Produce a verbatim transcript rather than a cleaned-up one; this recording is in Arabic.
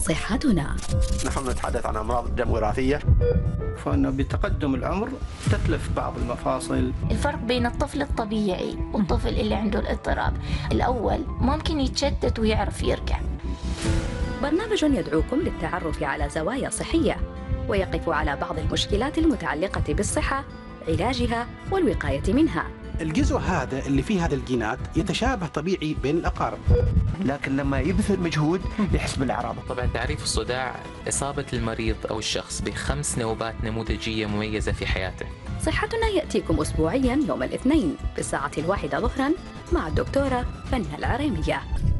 صحتنا. نحن نتحدث عن أمراض الدم وراثية، فإنه بتقدم العمر تتلف بعض المفاصل. الفرق بين الطفل الطبيعي والطفل اللي عنده الاضطراب، الأول ممكن يتشتت ويعرف يركع. برنامج يدعوكم للتعرف على زوايا صحية ويقف على بعض المشكلات المتعلقة بالصحة، علاجها والوقاية منها. الجزء هذا اللي فيه هذا الجينات يتشابه طبيعي بين الأقارب، لكن لما يبذل مجهود يحس بالأعراض. طبعا تعريف الصداع إصابة المريض أو الشخص بخمس نوبات نموذجية مميزة في حياته. صحتنا يأتيكم أسبوعيا يوم الاثنين بالساعة الواحدة ظهرا مع الدكتورة فنة العريمية.